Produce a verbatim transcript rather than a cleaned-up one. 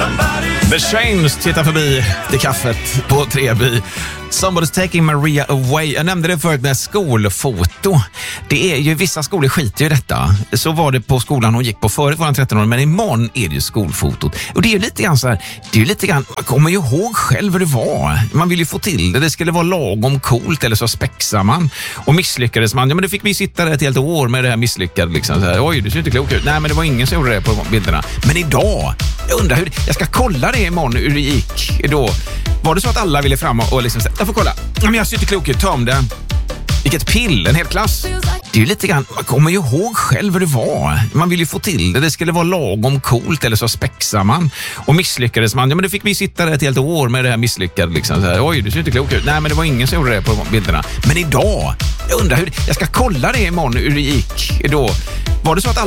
The Shames tittar förbi till kaffet på Treby. Somebody's taking Maria away. Jag nämnde det förut med skolfoto. Det är ju, vissa skolor skiter ju i detta. Så var det på skolan hon gick på förut, var han tretton år, men imorgon är det ju skolfotot. Och det är ju lite grann så här, det är ju lite grann, man kommer ju ihåg själv hur det var. Man vill ju få till det, det skulle vara lagom coolt, eller så spexar man. Och misslyckades man, ja men det fick vi sitta där ett helt år med det här misslyckade liksom. Så här, oj, du ser inte klok ut. Nej, men det var ingen som gjorde det på bilderna. Men idag, jag undrar hur, jag ska kolla det imorgon hur det gick då. Var det så att alla ville fram och liksom säga, jag får kolla. Men jag ser inte klok ut, ta om det. Vilket pill, en hel klass. Det är ju lite grann, man kommer ju ihåg själv hur det var. Man vill ju få till det, det skulle vara lagom coolt, eller så spexar man. Och misslyckades man, ja men det fick vi sitta där ett helt år med det här misslyckade liksom. Så här, oj, du ser inte klok ut. Nej, men det var ingen som gjorde det på bilderna. Men idag, jag undrar hur, jag ska kolla det imorgon hur det gick då. Var det så att alla